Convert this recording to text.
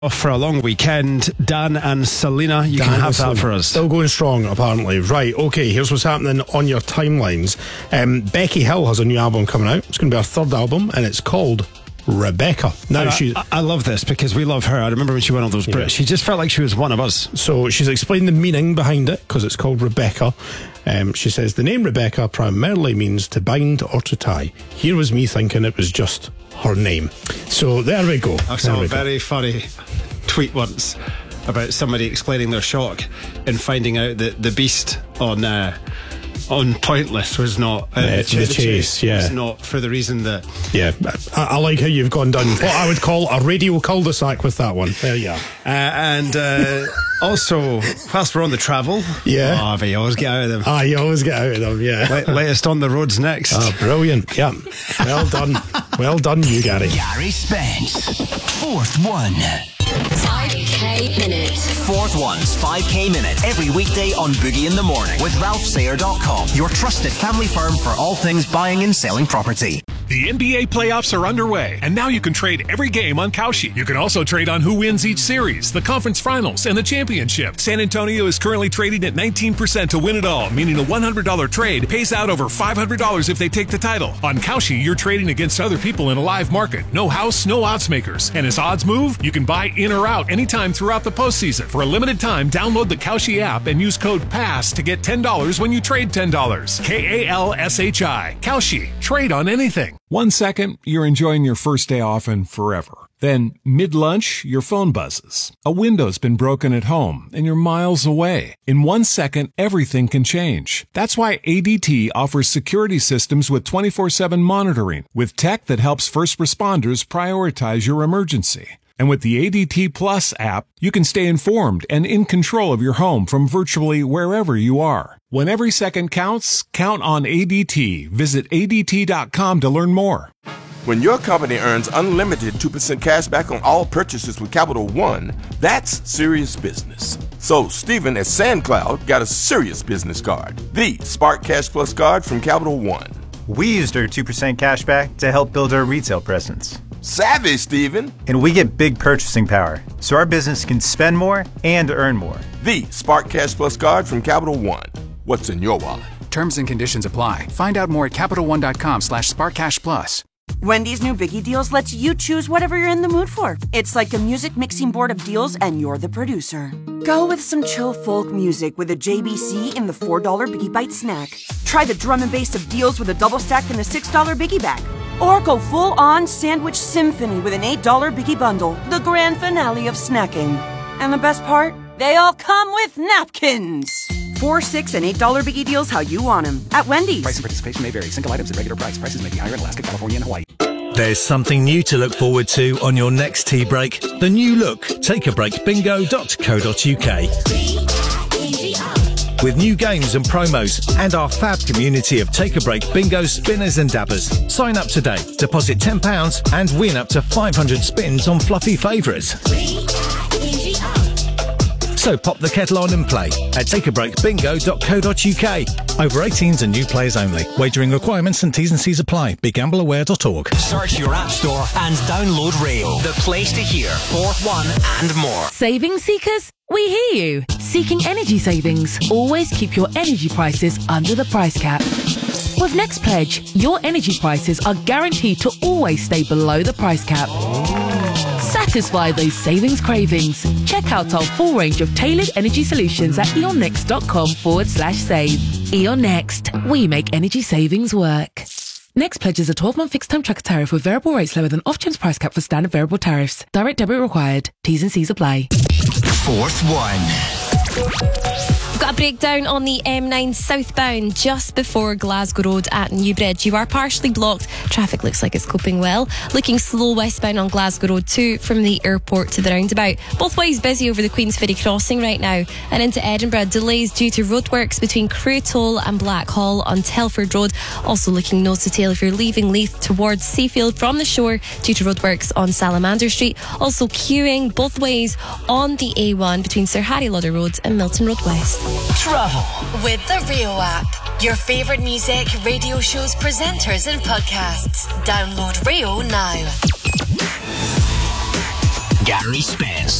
Off for a long weekend. Dan and Selena, you can have that for us. Still going strong, apparently. Right, okay, here's what's happening on your timelines. Becky Hill has a new album coming out. It's going to be her third album, and it's called Rebecca. Now I love this because we love her. I remember when she won all those Brits. She just felt like she was one of us. So she's explained the meaning behind it, because it's called Rebecca. She says the name Rebecca primarily means to bind or to tie. Here was me thinking it was just her name. So there we go. I saw a very funny tweet once about somebody explaining their shock in finding out that the Beast on Pointless was not the chase. Yeah, was not for the reason that. Yeah, I like how you've gone down what I would call a radio cul-de-sac with that one. There you are. And also, whilst we're on the travel, you always get out of them. You always get out of them. Yeah. Latest on the roads next. Oh, brilliant. Yeah, well done. Well done, you Gary. Gary Spence, fourth one. 5K Minute. Fourth One's 5K Minute every weekday on Boogie in the Morning with RalphSayer.com, your trusted family firm for all things buying and selling property. The NBA playoffs are underway, and now you can trade every game on Kalshi. You can also trade on who wins each series, the conference finals, and the championship. San Antonio is currently trading at 19% to win it all, meaning a $100 trade pays out over $500 if they take the title. On Kalshi, you're trading against other people in a live market. No house, no odds makers. And as odds move, you can buy in or out anytime throughout the postseason. For a limited time, download the Kalshi app and use code PASS to get $10 when you trade $10. Kalshi. Kalshi. Trade on anything. 1 second, you're enjoying your first day off and forever. Then, mid-lunch, your phone buzzes. A window's been broken at home, and you're miles away. In 1 second, everything can change. That's why ADT offers security systems with 24/7 monitoring, with tech that helps first responders prioritize your emergency. And with the ADT Plus app, you can stay informed and in control of your home from virtually wherever you are. When every second counts, count on ADT. Visit ADT.com to learn more. When your company earns unlimited 2% cash back on all purchases with Capital One, that's serious business. So Stephen at SandCloud got a serious business card, the Spark Cash Plus card from Capital One. We used our 2% cash back to help build our retail presence. Savvy, Stephen. And we get big purchasing power, so our business can spend more and earn more. The Spark Cash Plus card from Capital One. What's in your wallet? Terms and conditions apply. Find out more at CapitalOne.com/SparkCashPlus. Wendy's new Biggie Deals lets you choose whatever you're in the mood for. It's like a music mixing board of deals, and you're the producer. Go with some chill folk music with a JBC in the $4 Biggie Bite snack. Try the drum and bass of deals with a double stack in the $6 Biggie Bag. Or go full-on sandwich symphony with an $8 Biggie Bundle, the grand finale of snacking. And the best part? They all come with napkins. $4, $6, and $8 Biggie Deals how you want them. At Wendy's. Price and participation may vary. Single items at regular price. Prices may be higher in Alaska, California, and Hawaii. There's something new to look forward to on your next tea break. The new look, takeabreakbingo.co.uk. With new games and promos and our fab community of Take a Break bingo spinners and dabbers. Sign up today, deposit £10 and win up to 500 spins on fluffy favourites. So pop the kettle on and play at takeabreakbingo.co.uk. Over 18s and new players only. Wagering requirements and T's and C's apply. BeGambleAware.org. Search your app store and download Rail, the place to hear Fourth One and more. Savings seekers? We hear you. Seeking energy savings? Always keep your energy prices under the price cap. With Next Pledge, your energy prices are guaranteed to always stay below the price cap. Satisfy those savings cravings. Check out our full range of tailored energy solutions at eonnext.com/save. Eon Next. We make energy savings work. Next Pledge is a 12-month fixed-term tracker tariff with variable rates lower than off-chain price cap for standard variable tariffs. Direct debit required. T's and C's apply. Fourth One. Got a breakdown on the M9 southbound just before Glasgow Road at Newbridge. You are partially blocked. Traffic looks like it's coping well. Looking slow westbound on Glasgow Road too, from the airport to the roundabout. Both ways busy over the Queensferry crossing right now. And into Edinburgh, delays due to roadworks between Crewe Toll and Blackhall on Telford Road. Also looking nose to tail if you're leaving Leith towards Seafield from the shore due to roadworks on Salamander Street. Also queuing both ways on the A1 between Sir Harry Lauder Road and Milton Road West. Travel with the Rio app. Your favourite music, radio shows, presenters and podcasts. Download Rio now. Gary Spence.